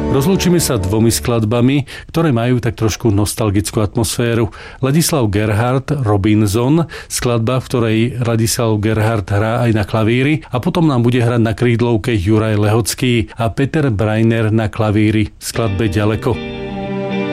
Rozlúčime sa dvomi skladbami, ktoré majú tak trošku nostalgickú atmosféru. Ladislav Gerhard Robinson, skladba, v ktorej Ladislav Gerhard hrá aj na klavíri, a potom nám bude hrať na krídlovke Juraj Lehocký a Peter Breiner na klavíri v skladbe Ďaleko.